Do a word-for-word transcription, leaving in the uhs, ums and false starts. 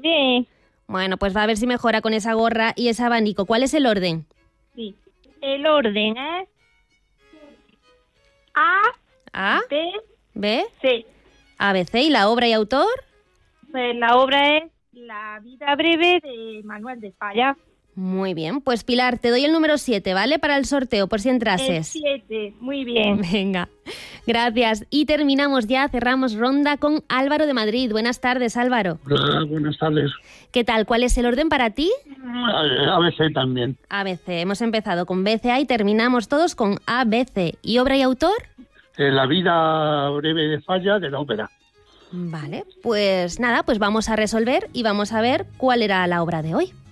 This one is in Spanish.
bien. Bueno, pues va a ver si mejora con esa gorra y ese abanico. ¿Cuál es el orden? Sí. El orden es A, A, B, B, C. A, B, C. ¿Y la obra y autor? Pues la obra es La vida breve de Manuel de Falla. Muy bien. Pues Pilar, te doy el número siete, ¿vale? Para el sorteo, por si El entrases. siete, muy bien. Venga, gracias. Y terminamos ya, cerramos ronda con Álvaro de Madrid. Buenas tardes, Álvaro. Hola, buenas tardes. ¿Qué tal? ¿Cuál es el orden para ti? A B C también. A B C. Hemos empezado con B C A y terminamos todos con A B C. ¿Y obra y autor? Eh, la vida breve de Falla de la ópera. Vale, pues nada, pues vamos a resolver y vamos a ver cuál era la obra de hoy.